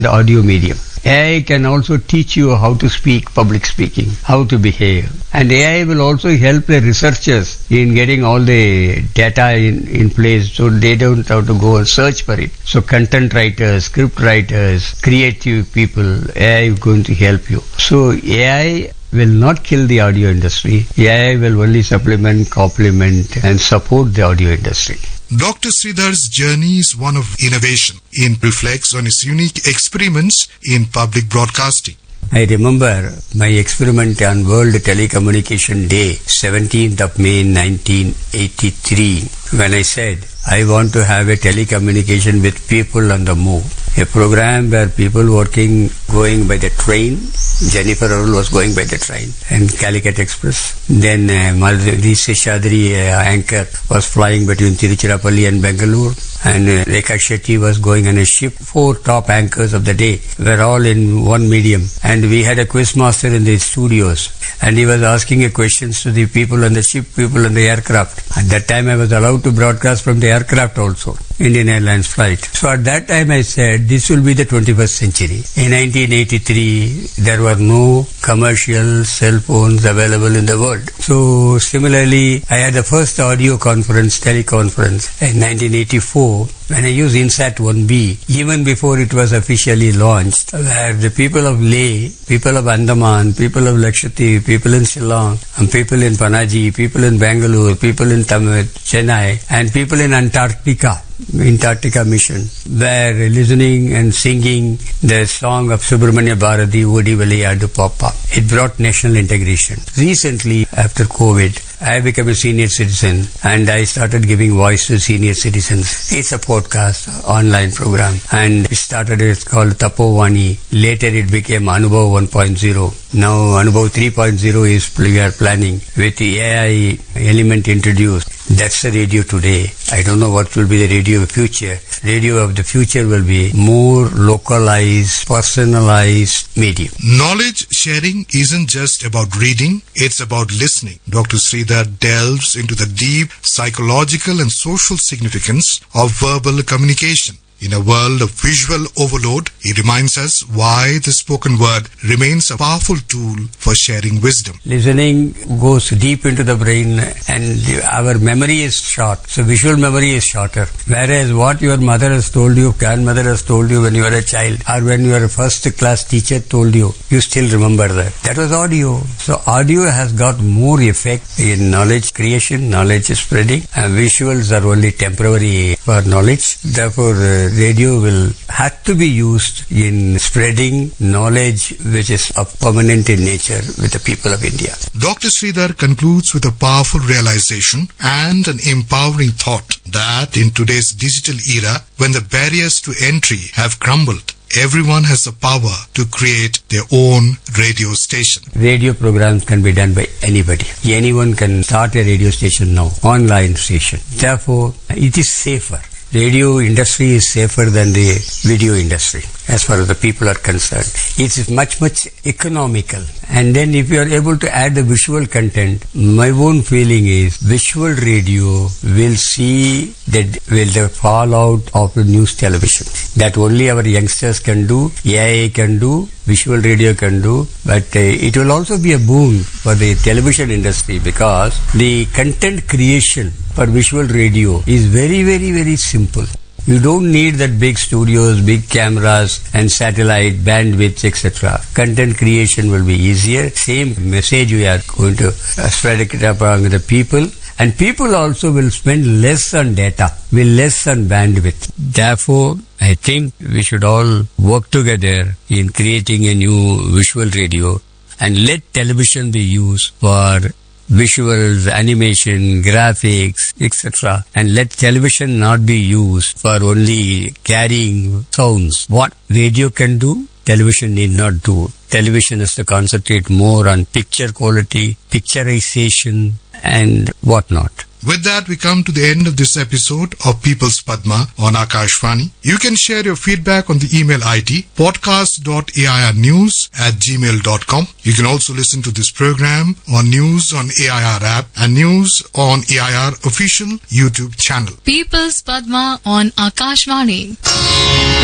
the audio medium. AI can also teach you how to speak, public speaking, how to behave. And AI will also help the researchers in getting all the data in place so they don't have to go and search for it. So content writers, script writers, creative people, AI is going to help you. So AI will not kill the audio industry. AI will only supplement, complement and support the audio industry. Dr. Sridhar's journey is one of innovation. It reflects on his unique experiments in public broadcasting. I remember my experiment on World Telecommunication Day, 17th of May 1983, when I said, I want to have a telecommunication with people on the move. A program where people going by the train. Jennifer Earl was going by the train and Calicut Express. Then Madhuri Seshadri, anchor, was flying between Tiruchirappalli and Bangalore. And Rekha Shetty was going on a ship. 4 top anchors of the day were all in one medium. And we had a quiz master in the studios. And he was asking questions to the people on the ship, people on the aircraft. At that time I was allowed to broadcast from the aircraft also, Indian Airlines flight. So at that time I said, this will be the 21st century. In 1983, there were no commercial cell phones available in the world. So similarly, I had the first audio conference, teleconference in 1984 when I used INSAT 1B, even before it was officially launched, where the people of Leh, people of Andaman, people of Lakshadweep, people in Shillong, and people in Panaji, people in Bangalore, people in Chennai, and people in Antarctica mission, were listening and singing the song of Subramanya Bharati, Odi Vilayadu Papa. It brought national integration. Recently, after COVID, I became a senior citizen and I started giving voice to senior citizens. It's a podcast, online program, and it's called Tapovani. Later it became Anubhav 1.0. Now Anubhav 3.0 is we are planning with the AI element introduced. That's the radio today. I don't know what will be the radio of future. Radio of the future will be more localized, personalized medium. Knowledge sharing isn't just about reading, it's about listening. Dr. Sridhar delves into the deep psychological and social significance of verbal communication. In a world of visual overload, he reminds us why the spoken word remains a powerful tool for sharing wisdom. Listening goes deep into the brain and our memory is short. So visual memory is shorter. Whereas what your mother has told you, grandmother has told you when you were a child, or when your first class teacher told you, you still remember that. That was audio. So audio has got more effect in knowledge creation, knowledge spreading, and visuals are only temporary for knowledge. Therefore, radio will have to be used in spreading knowledge which is permanent in nature with the people of India. Dr. Sridhar concludes with a powerful realization and an empowering thought that in today's digital era, when the barriers to entry have crumbled, everyone has the power to create their own radio station. Radio programs can be done by anybody. Anyone can start a radio station now, online station. Therefore, it is safer. Radio industry is safer than the video industry as far as the people are concerned. It is much economical. And then if you are able to add the visual content, my own feeling is visual radio will see the fallout of the news television. That only our youngsters can do, AI can do, visual radio can do, but it will also be a boon for the television industry because the content creation for visual radio is very simple. You don't need that big studios, big cameras and satellite bandwidth, etc. Content creation will be easier. Same message we are going to spread it among the people. And people also will spend less on data, will less on bandwidth. Therefore, I think we should all work together in creating a new visual radio and let television be used for visuals, animation, graphics, etc. And let television not be used for only carrying sounds. What radio can do, television need not do. Television has to concentrate more on picture quality, picturization, and whatnot. With that, we come to the end of this episode of People's Padma on Akashvani. You can share your feedback on the email ID podcast.airnews@gmail.com. You can also listen to this program on News on AIR app and News on AIR official YouTube channel. People's Padma on Akashvani.